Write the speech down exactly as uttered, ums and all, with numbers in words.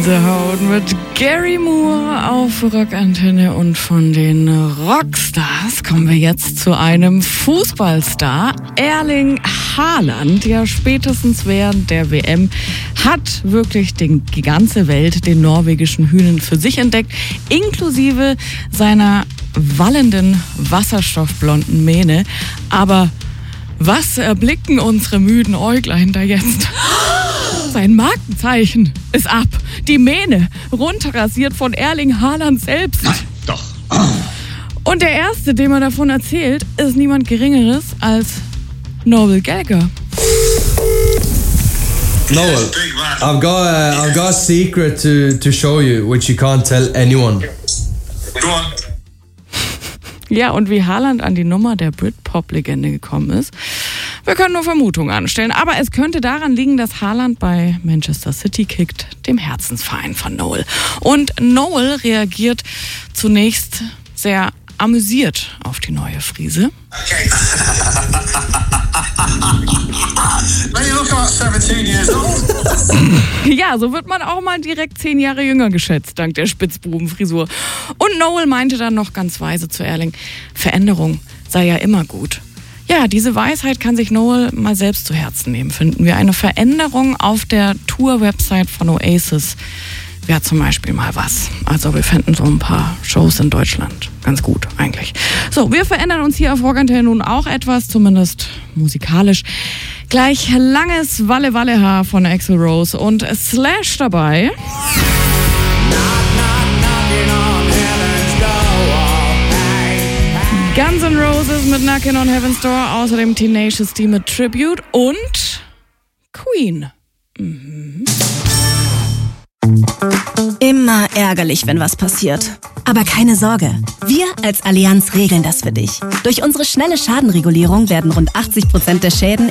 The Haut mit Gary Moore auf Rockantenne, und von den Rockstars kommen wir jetzt zu einem Fußballstar. Erling Haaland, ja spätestens während der W M, hat wirklich die ganze Welt den norwegischen Hühnen für sich entdeckt, inklusive seiner wallenden, wasserstoffblonden Mähne. Aber was erblicken unsere müden Äuglein da jetzt? Sein Markenzeichen ist ab. Die Mähne runterrasiert von Erling Haaland selbst. Nein, doch. Und der Erste, dem er davon erzählt, ist niemand Geringeres als Noel Gallagher. Noel, I've got a, I've got a secret to, to show you, which you can't tell anyone. Go on. Ja, und wie Haaland an die Nummer der Britpop-Legende gekommen ist, wir können nur Vermutungen anstellen. Aber es könnte daran liegen, dass Haaland bei Manchester City kickt, dem Herzensverein von Noel. Und Noel reagiert zunächst sehr amüsiert auf die neue Frise. Okay. When you look about seventeen years old. Ja, so wird man auch mal direkt zehn Jahre jünger geschätzt, dank der Spitzbubenfrisur. Und Noel meinte dann noch ganz weise zu Erling, Veränderung sei ja immer gut. Ja, diese Weisheit kann sich Noel mal selbst zu Herzen nehmen, finden wir. Eine Veränderung auf der Tour-Website von Oasis wäre zum Beispiel mal was. Also wir fänden so ein paar Shows in Deutschland ganz gut eigentlich. So, wir verändern uns hier auf Rockantenne nun auch etwas, zumindest musikalisch. Gleich langes Walle-Walle-Haar von Axl Rose und Slash dabei. Guns N' Roses mit Knockin' on Heaven's Door, außerdem Tenacious D mit Tribute und Queen. Mhm. Immer ärgerlich, wenn was passiert. Aber keine Sorge, wir als Allianz regeln das für dich. Durch unsere schnelle Schadenregulierung werden rund achtzig Prozent der Schäden